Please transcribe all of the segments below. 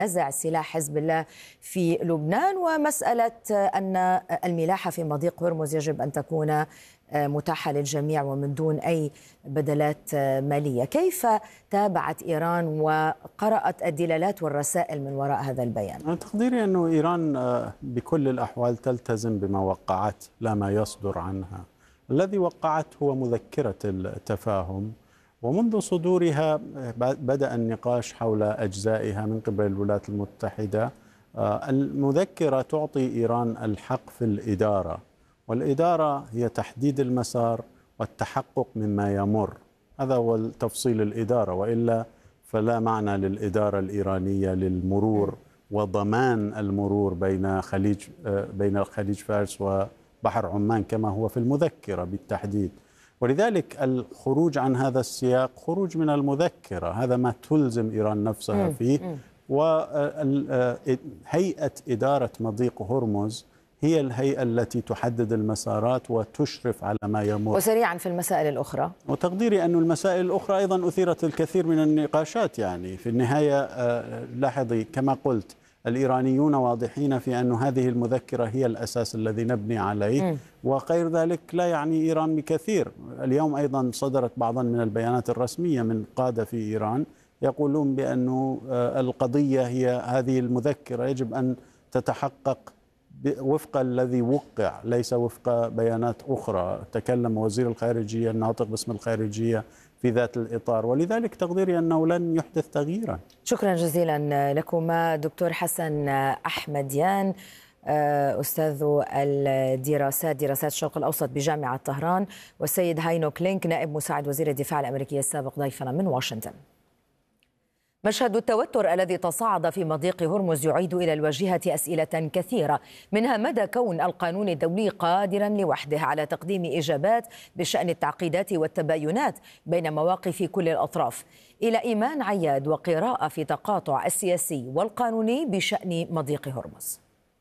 نزع سلاح حزب الله في لبنان، ومسألة أن الملاحة في مضيق هرمز يجب أن تكون متاحة للجميع ومن دون أي بدلات مالية. كيف تابعت إيران وقرأت الدلالات والرسائل من وراء هذا البيان؟ أنا تقديري أنه إيران بكل الأحوال تلتزم بما وقعت لا ما يصدر عنها. الذي وقعت هو مذكرة التفاهم، ومنذ صدورها بدأ النقاش حول أجزائها من قبل الولايات المتحدة. المذكرة تعطي إيران الحق في الإدارة، والإدارة هي تحديد المسار والتحقق مما يمر. هذا هو تفصيل الإدارة، وإلا فلا معنى للإدارة الإيرانية للمرور وضمان المرور بين خليج فارس وبحر عمان كما هو في المذكرة بالتحديد. ولذلك الخروج عن هذا السياق خروج من المذكرة، هذا ما تلزم إيران نفسها فيه. وهيئة إدارة مضيق هرمز هي الهيئة التي تحدد المسارات وتشرف على ما يمر. وسريعا في المسائل الأخرى، وتقديري أن المسائل الأخرى أيضا أثيرت الكثير من النقاشات. يعني في النهاية لاحظي كما قلت، الإيرانيون واضحين في أن هذه المذكرة هي الأساس الذي نبني عليه، وغير ذلك لا يعني إيران بكثير. اليوم أيضا صدرت بعضا من البيانات الرسمية من قادة في إيران يقولون بأن القضية هي هذه المذكرة يجب أن تتحقق وفق الذي وقع، ليس وفق بيانات أخرى. تكلم وزير الخارجية الناطق باسم الخارجية في ذات الإطار، ولذلك تقديري أنه لن يحدث تغييرا. شكرا جزيلا لكما دكتور حسن أحمديان، أستاذ دراسات الشرق الأوسط بجامعة طهران، والسيد هاينو كلينك نائب مساعد وزير الدفاع الأمريكي السابق، ضيفنا من واشنطن. مشهد التوتر الذي تصاعد في مضيق هرمز يعيد إلى الواجهة أسئلة كثيرة، منها مدى كون القانون الدولي قادرا لوحده على تقديم إجابات بشأن التعقيدات والتباينات بين مواقف كل الأطراف، إلى إيمان عياد وقراءة في تقاطع السياسي والقانوني بشأن مضيق هرمز.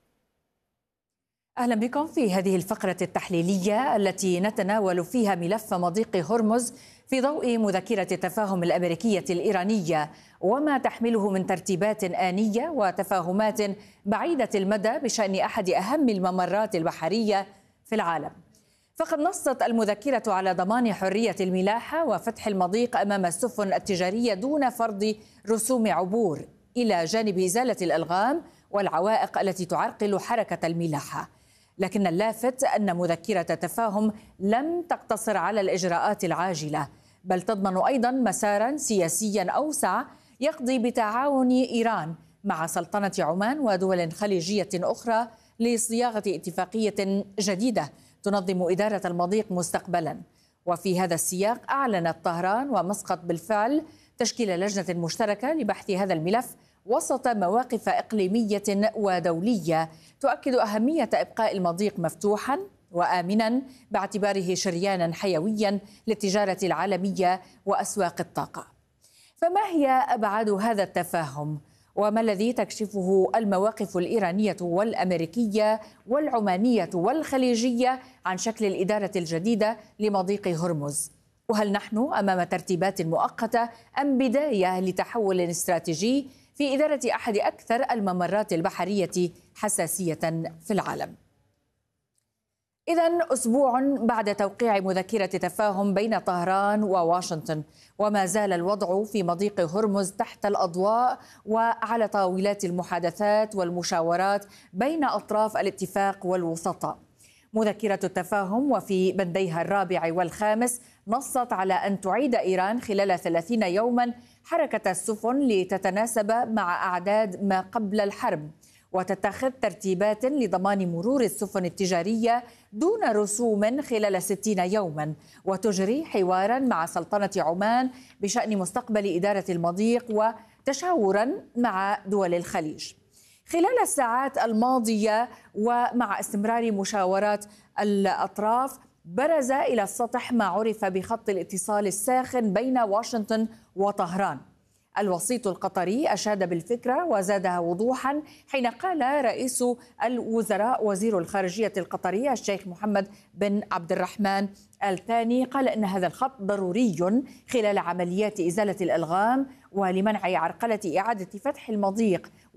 أهلا بكم في هذه الفقرة التحليلية التي نتناول فيها ملف مضيق هرمز في ضوء مذكرة التفاهم الأمريكية الإيرانية وما تحمله من ترتيبات آنية وتفاهمات بعيدة المدى بشأن أحد أهم الممرات البحرية في العالم. فقد نصت المذكرة على ضمان حرية الملاحة وفتح المضيق أمام السفن التجارية دون فرض رسوم عبور، إلى جانب إزالة الألغام والعوائق التي تعرقل حركة الملاحة. لكن اللافت أن مذكرة التفاهم لم تقتصر على الإجراءات العاجلة، بل تضمن أيضا مسارا سياسيا أوسع يقضي بتعاون إيران مع سلطنة عمان ودول خليجية أخرى لصياغة اتفاقية جديدة تنظم إدارة المضيق مستقبلا. وفي هذا السياق أعلنت طهران ومسقط بالفعل تشكيل لجنة مشتركة لبحث هذا الملف وسط مواقف إقليمية ودولية تؤكد أهمية إبقاء المضيق مفتوحا وآمنا باعتباره شريانا حيويا للتجارة العالمية وأسواق الطاقة. فما هي أبعاد هذا التفاهم؟ وما الذي تكشفه المواقف الإيرانية والأمريكية والعمانية والخليجية عن شكل الإدارة الجديدة لمضيق هرمز؟ وهل نحن أمام ترتيبات مؤقتة أم بداية لتحول استراتيجي في إدارة أحد أكثر الممرات البحرية حساسية في العالم؟ إذن أسبوع بعد توقيع مذكرة تفاهم بين طهران وواشنطن، وما زال الوضع في مضيق هرمز تحت الأضواء وعلى طاولات المحادثات والمشاورات بين أطراف الاتفاق والوسطاء. مذكرة التفاهم وفي بنديها الرابع والخامس نصت على أن تعيد إيران خلال 30 يوما حركة السفن لتتناسب مع أعداد ما قبل الحرب، وتتخذ ترتيبات لضمان مرور السفن التجارية دون رسوم خلال 60 يوما، وتجري حوارا مع سلطنة عمان بشأن مستقبل إدارة المضيق وتشاورا مع دول الخليج. خلال الساعات الماضية ومع استمرار مشاورات الأطراف، برز إلى السطح ما عرف بخط الاتصال الساخن بين واشنطن وطهران. الوسيط القطري أشاد بالفكرة وزادها وضوحا حين قال رئيس الوزراء وزير الخارجية القطري الشيخ محمد بن عبد الرحمن الثاني، قال إن هذا الخط ضروري خلال عمليات إزالة الألغام ولمنع عرقلة إعادة فتح المضيق